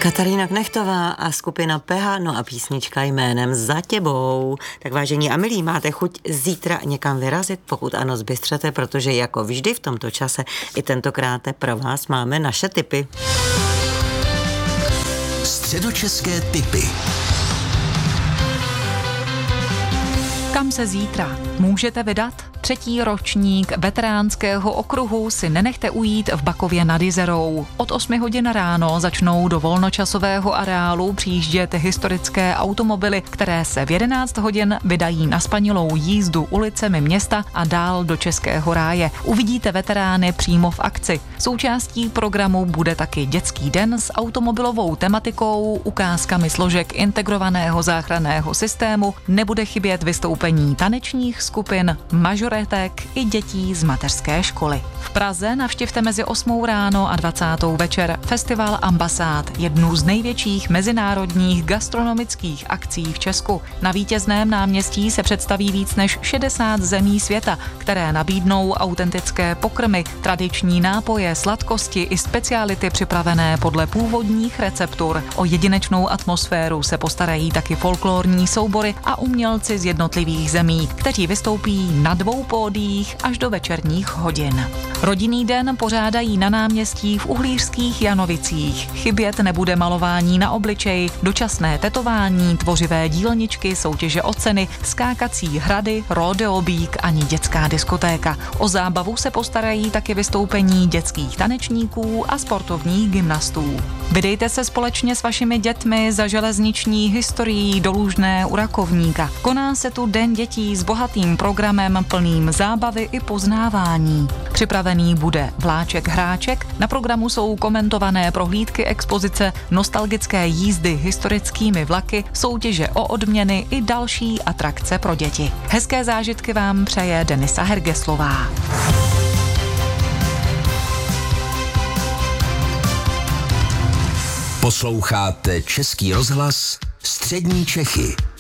Katarína Knechtová a skupina Peha, no a písnička jménem Za těbou. Tak vážení a milí, máte chuť zítra někam vyrazit? Pokud ano, zbystřete, protože jako vždy v tomto čase i tentokrát pro vás máme naše tipy. Středočeské tipy. Kam se zítra můžete vydat? 3. ročník veteránského okruhu si nenechte ujít v Bakově nad Jizerou. Od 8 hodin ráno začnou do volnočasového areálu přijíždět historické automobily, které se v 11 hodin vydají na spanilou jízdu ulicemi města a dál do Českého ráje. Uvidíte veterány přímo v akci. Součástí programu bude taky dětský den s automobilovou tematikou, ukázkami složek integrovaného záchranného systému, nebude chybět vystoupení tanečních skupin, majoretek i dětí z mateřské školy. V Praze navštivte mezi 8 ráno a 20 večer Festival Ambasád, jednu z největších mezinárodních gastronomických akcí v Česku. Na Vítězném náměstí se představí víc než 60 zemí světa, které nabídnou autentické pokrmy, tradiční nápoje, sladkosti i speciality připravené podle původních receptur. O jedinečnou atmosféru se postarají taky folklorní soubory a umělci z jednotlivých zemí, kteří vystoupí na 2 pódiích až do večerních hodin. Rodinný den pořádají na náměstí v Uhlířských Janovicích. Chybět nebude malování na obličej, dočasné tetování, tvořivé dílničky, soutěže o ceny, skákací hrady, rodeobík ani dětská diskotéka. O zábavu se postarají taky vystoupení dětských tanečníků a sportovních gymnastů. Vydejte se společně s vašimi dětmi za železniční historií do Lužné u Rakovníka. Koná se tu Den dětí s bohatým programem plným zábavy i poznávání. Připravený bude vláček hráček, na programu jsou komentované prohlídky expozice, nostalgické jízdy historickými vlaky, soutěže o odměny i další atrakce pro děti. Hezké zážitky vám přeje Denisa Hergeslová. Posloucháte Český rozhlas Střední Čechy.